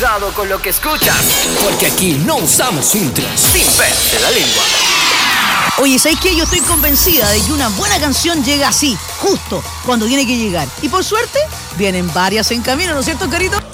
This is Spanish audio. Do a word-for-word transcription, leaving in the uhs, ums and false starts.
Cuidado con lo que escuchas, porque aquí no usamos filtros. Sin pez en la lengua. Oye, ¿sabes qué? Yo estoy convencida de que una buena canción llega así, justo cuando tiene que llegar. Y por suerte, vienen varias en camino, ¿no es cierto, Carito?